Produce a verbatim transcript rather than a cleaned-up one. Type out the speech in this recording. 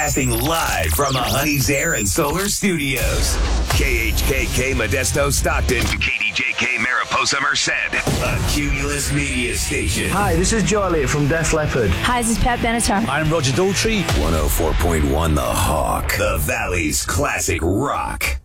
Broadcasting live from the Honey's Air and Solar Studios. K H K K Modesto Stockton. K D J K Mariposa Merced. A Cumulus Media Station. Hi, this is Joe Elliott from Def Leppard. Hi, this is Pat Benatar. I'm Roger Daltrey. one oh four point one The Hawk. The Valley's classic rock.